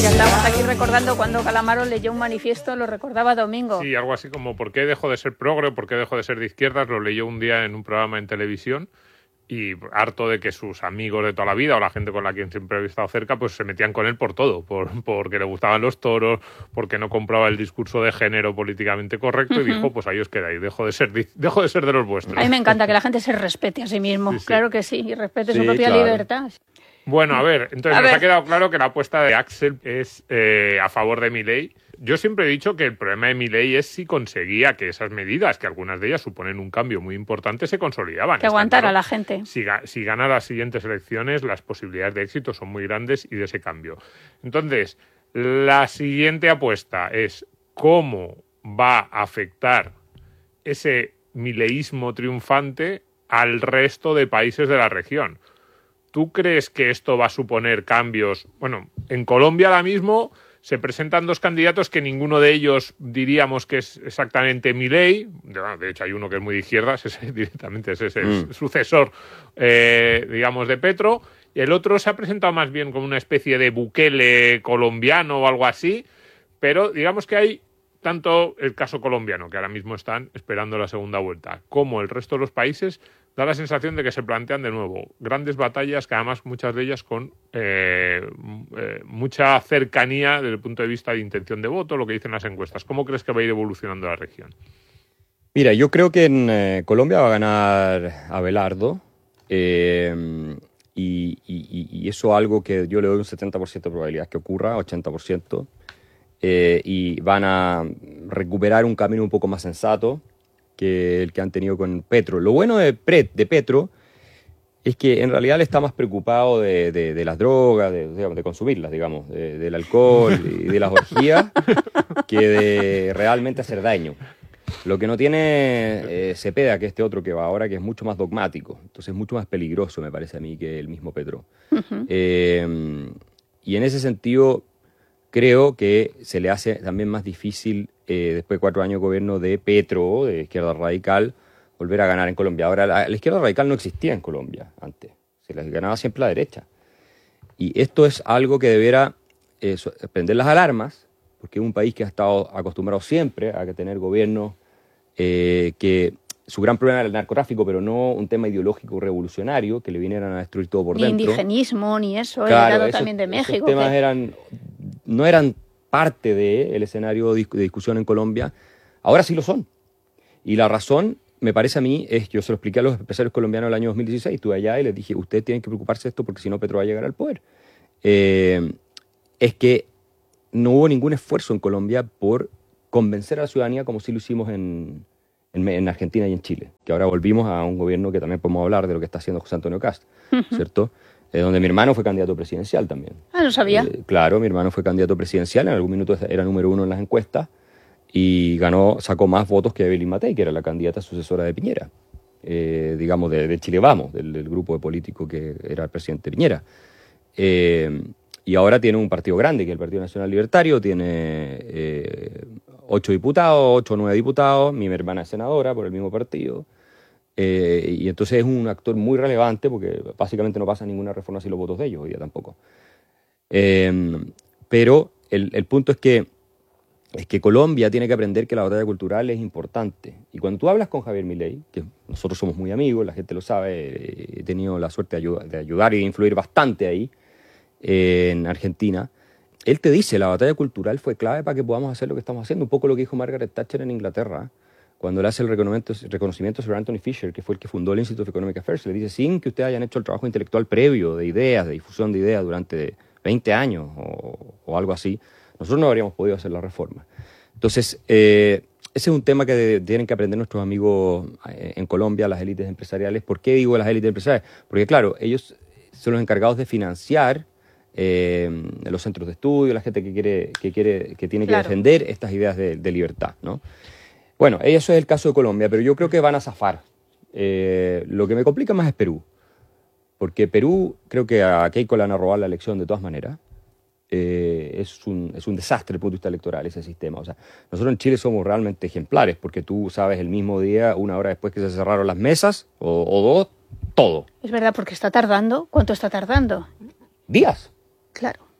Ya estamos aquí recordando cuando Calamaro leyó un manifiesto, lo recordaba Domingo. Sí, algo así como ¿por qué dejó de ser progre? ¿Por qué dejó de ser de izquierdas? Lo leyó un día en un programa en televisión y harto de que sus amigos de toda la vida o la gente con la que siempre había estado cerca pues se metían con él por todo, porque le gustaban los toros, porque no compraba el discurso de género políticamente correcto y dijo, pues ahí os quedáis, dejo de ser de los vuestros. A mí me encanta que la gente se respete a sí mismo, sí. Claro que sí, y respete su propia libertad. Bueno, a ver, entonces nos ha quedado claro que la apuesta de Axel es a favor de Milei. Yo siempre he dicho que el problema de Milei es si conseguía que esas medidas, que algunas de ellas suponen un cambio muy importante, se consolidaban. Que aguantara a la gente. Si gana las siguientes elecciones, las posibilidades de éxito son muy grandes y de ese cambio. Entonces, la siguiente apuesta es cómo va a afectar ese mileísmo triunfante al resto de países de la región. ¿Tú crees que esto va a suponer cambios? Bueno, en Colombia ahora mismo se presentan dos candidatos que ninguno de ellos diríamos que es exactamente Milei. De hecho, hay uno que es muy de izquierdas, directamente es el sucesor, digamos, de Petro. Y el otro se ha presentado más bien como una especie de Bukele colombiano o algo así. Pero digamos que hay tanto el caso colombiano, que ahora mismo están esperando la segunda vuelta, como el resto de los países. Da la sensación de que se plantean de nuevo grandes batallas, que además muchas de ellas con mucha cercanía desde el punto de vista de intención de voto, lo que dicen las encuestas. ¿Cómo crees que va a ir evolucionando la región? Mira, yo creo que en Colombia va a ganar Abelardo y eso es algo que yo le doy un 70% de probabilidad que ocurra, 80%, y van a recuperar un camino un poco más sensato que el que han tenido con Petro. Lo bueno de Petro es que en realidad él está más preocupado de las drogas, de consumirlas, digamos, del alcohol y de las orgías, que de realmente hacer daño. Lo que no tiene Cepeda, que este otro que va ahora, que es mucho más dogmático, entonces es mucho más peligroso, me parece a mí, que el mismo Petro. Y en ese sentido creo que se le hace también más difícil, después de 4 años de gobierno de Petro, de izquierda radical, volver a ganar en Colombia. Ahora, la izquierda radical no existía en Colombia antes, se les ganaba siempre la derecha. Y esto es algo que debiera prender las alarmas, porque es un país que ha estado acostumbrado siempre a tener gobiernos que su gran problema era el narcotráfico, pero no un tema ideológico revolucionario, que le vinieran a destruir todo por dentro. Ni indigenismo, ni eso, claro, heredado también de México. Esos temas no eran parte del escenario de discusión en Colombia. Ahora sí lo son. Y la razón, me parece a mí, es que yo se lo expliqué a los empresarios colombianos el año 2016, estuve allá y les dije, ustedes tienen que preocuparse de esto porque si no Petro va a llegar al poder. Es que no hubo ningún esfuerzo en Colombia por convencer a la ciudadanía como sí lo hicimos en Argentina y en Chile, que ahora volvimos a un gobierno que también podemos hablar de lo que está haciendo José Antonio Kast, ¿cierto? Donde mi hermano fue candidato presidencial también. Ah, no sabía. Claro, mi hermano fue candidato presidencial, en algún minuto era número 1 en las encuestas y sacó más votos que Evelyn Matei, que era la candidata sucesora de Piñera, digamos, de Chile Vamos, del grupo de políticos que era el presidente Piñera. Y ahora tiene un partido grande, que es el Partido Nacional Libertario, tiene 8 diputados, 8 o 9 diputados, mi hermana es senadora por el mismo partido, y entonces es un actor muy relevante porque básicamente no pasa ninguna reforma sin los votos de ellos, hoy día tampoco. Pero el punto es que Colombia tiene que aprender que la batalla cultural es importante. Y cuando tú hablas con Javier Milei, que nosotros somos muy amigos, la gente lo sabe, he tenido la suerte de ayudar y de influir bastante ahí, en Argentina, él te dice, la batalla cultural fue clave para que podamos hacer lo que estamos haciendo, un poco lo que dijo Margaret Thatcher en Inglaterra, cuando le hace el reconocimiento sobre Anthony Fisher, que fue el que fundó el Institute of Economic Affairs. Le dice, sin que ustedes hayan hecho el trabajo intelectual previo de ideas, de difusión de ideas durante 20 años o algo así, nosotros no habríamos podido hacer la reforma. Entonces, ese es un tema que tienen que aprender nuestros amigos en Colombia, las élites empresariales. ¿Por qué digo las élites empresariales? Porque claro, ellos son los encargados de financiar los centros de estudio, la gente que tiene que defender estas ideas de libertad, ¿no? Bueno, eso es el caso de Colombia, pero yo creo que van a zafar. Lo que me complica más es Perú, porque Perú, creo que a Keiko le van a robar la elección de todas maneras. Es un desastre desde el punto de vista electoral ese sistema. O sea, nosotros en Chile somos realmente ejemplares, porque tú sabes el mismo día, una hora después que se cerraron las mesas, o dos, todo. Es verdad, porque está tardando. ¿Cuánto está tardando? Días. Claro.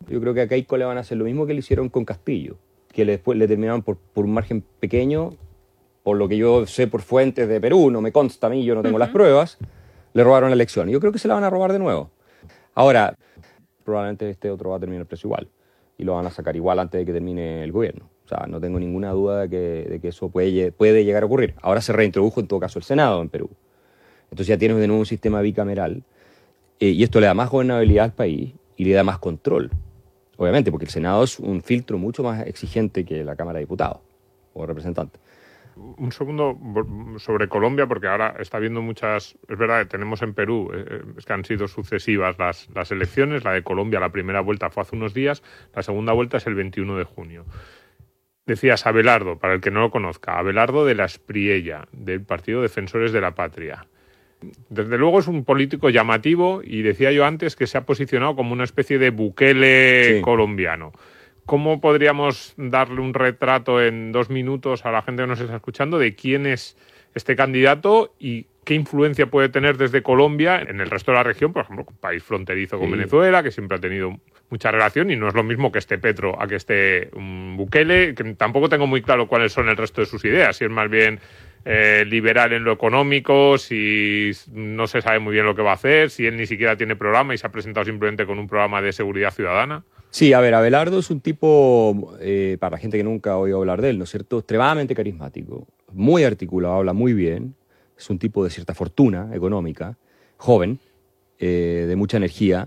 Yo creo que a Keiko le van a hacer lo mismo que le hicieron con Castillo, que después le terminaron por un margen pequeño, por lo que yo sé por fuentes de Perú, no me consta a mí, yo no tengo las pruebas, le robaron la elección. Yo creo que se la van a robar de nuevo. Ahora, probablemente este otro va a terminar el precio igual, y lo van a sacar igual antes de que termine el gobierno. O sea, no tengo ninguna duda de que eso puede llegar a ocurrir. Ahora se reintrodujo en todo caso el Senado en Perú. Entonces ya tienes de nuevo un sistema bicameral, y esto le da más gobernabilidad al país y le da más control. Obviamente, porque el Senado es un filtro mucho más exigente que la Cámara de Diputados o representantes. Un segundo sobre Colombia, porque ahora está habiendo muchas... Es verdad que tenemos en Perú, es que han sido sucesivas las elecciones. La de Colombia, la primera vuelta fue hace unos días, la segunda vuelta es el 21 de junio. Decías Abelardo, para el que no lo conozca, Abelardo de la Espriella, del Partido Defensores de la Patria. Desde luego es un político llamativo y decía yo antes que se ha posicionado como una especie de Bukele colombiano. ¿Cómo podríamos darle un retrato en 2 minutos a la gente que nos está escuchando de quién es este candidato y qué influencia puede tener desde Colombia en el resto de la región? Por ejemplo, un país fronterizo con Venezuela, que siempre ha tenido mucha relación, y no es lo mismo que esté Petro a que esté Bukele, que tampoco tengo muy claro cuáles son el resto de sus ideas, si es más bien liberal en lo económico, si no se sabe muy bien lo que va a hacer, si él ni siquiera tiene programa y se ha presentado simplemente con un programa de seguridad ciudadana. Sí, a ver, Abelardo es un tipo, para la gente que nunca ha oído hablar de él, ¿no es cierto?, extremadamente carismático, muy articulado, habla muy bien, es un tipo de cierta fortuna económica, joven, de mucha energía,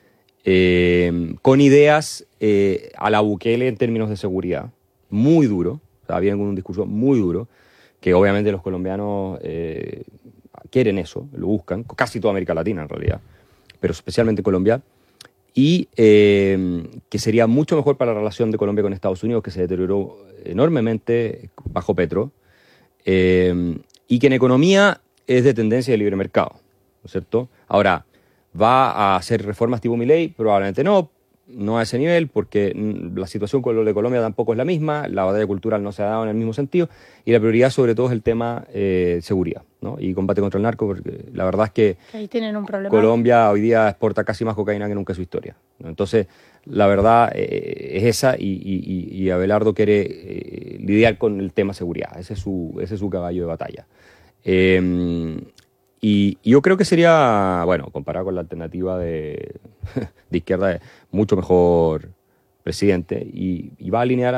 con ideas a la Bukele en términos de seguridad, muy duro, o sea, viene con un discurso muy duro, que obviamente los colombianos quieren eso, lo buscan, casi toda América Latina en realidad, pero especialmente Colombia, y que sería mucho mejor para la relación de Colombia con Estados Unidos, que se deterioró enormemente bajo Petro, y que en economía es de tendencia de libre mercado, ¿no es cierto? Ahora, ¿va a hacer reformas tipo Milei? Probablemente no a ese nivel, porque la situación con lo de Colombia tampoco es la misma, la batalla cultural no se ha dado en el mismo sentido, y la prioridad sobre todo es el tema seguridad, ¿no? Y combate contra el narco, porque la verdad es que ahí tienen un problema. Colombia hoy día exporta casi más cocaína que nunca en su historia, ¿no? Entonces, la verdad es esa, y Abelardo quiere lidiar con el tema seguridad, ese es su caballo de batalla. Y yo creo que sería, bueno, comparado con la alternativa de izquierda, mucho mejor presidente, y va a alinear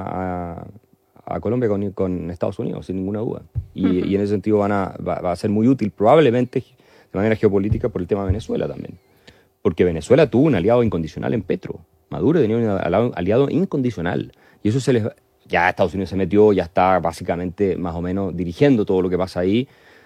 a Colombia con Estados Unidos, sin ninguna duda. Y en ese sentido va a ser muy útil, probablemente de manera geopolítica, por el tema de Venezuela también. Porque Venezuela tuvo un aliado incondicional en Petro. Maduro tenía un aliado incondicional. Y eso ya Estados Unidos se metió, ya está básicamente más o menos dirigiendo todo lo que pasa ahí.